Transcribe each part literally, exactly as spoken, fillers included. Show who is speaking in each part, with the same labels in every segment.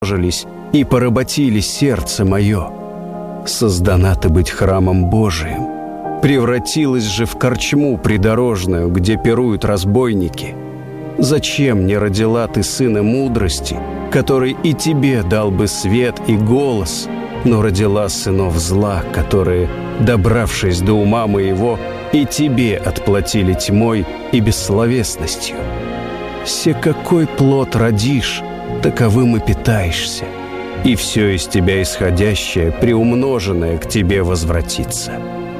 Speaker 1: умножились и поработили сердце мое. Создана ты быть храмом Божиим, превратилась же в корчму придорожную, где пируют разбойники. Зачем не родила ты сына мудрости, который и тебе дал бы свет и голос, но родила сынов зла, которые, добравшись до ума моего, и тебе отплатили тьмой и бессловесностью? Се какой плод родишь, таковым и питаешься, и все из тебя исходящее, приумноженное, к тебе возвратится.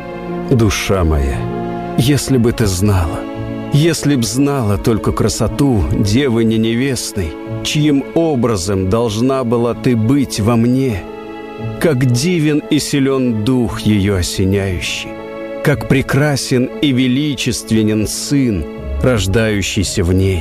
Speaker 1: Душа моя, если бы ты знала, если б знала только красоту девы неневестной, чьим образом должна была ты быть во мне, как дивен и силен дух ее осеняющий, как прекрасен и величественен сын, рождающийся в ней.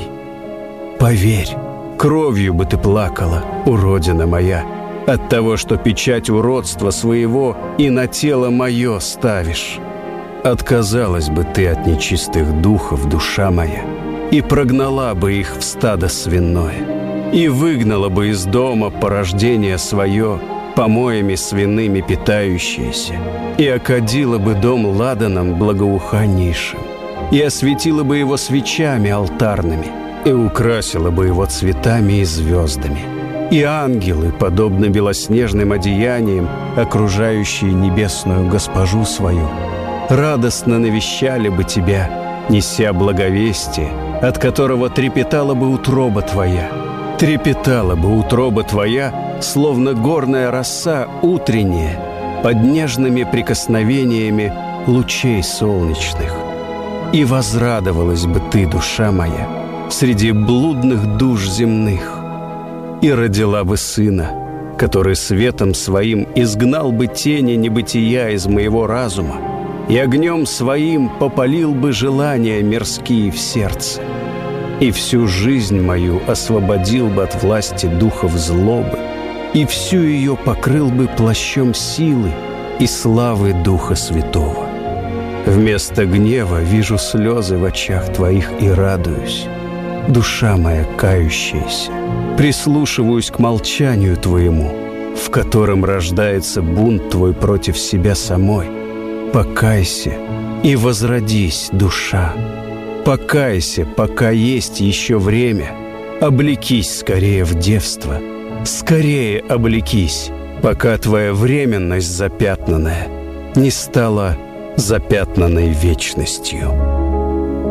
Speaker 1: Поверь, кровью бы ты плакала, уродина моя, от того, что печать уродства своего и на тело мое ставишь. Отказалась бы ты от нечистых духов, душа моя, и прогнала бы их в стадо свиное, и выгнала бы из дома порождение свое, помоями свиными питающееся, и окадила бы дом ладаном благоуханнейшим, и осветила бы его свечами алтарными, и украсила бы его цветами и звездами. И ангелы, подобно белоснежным одеяниям, окружающие небесную госпожу свою, радостно навещали бы тебя, неся благовестие, от которого трепетала бы утроба твоя. Трепетала бы утроба твоя, словно горная роса утренняя, под нежными прикосновениями лучей солнечных. И возрадовалась бы ты, душа моя, среди блудных душ земных, и родила бы сына, который светом своим изгнал бы тени небытия из моего разума, и огнем своим попалил бы желания мирские в сердце, и всю жизнь мою освободил бы от власти духов злобы, и всю ее покрыл бы плащом силы и славы Духа Святого. Вместо гнева вижу слезы в очах твоих и радуюсь. Душа моя кающаяся, прислушиваюсь к молчанию твоему, в котором рождается бунт твой против себя самой. Покайся и возродись, душа. Покайся, пока есть еще время. Облекись скорее в девство. Скорее облекись, пока твоя временность запятнанная не стала запятнанной вечностью.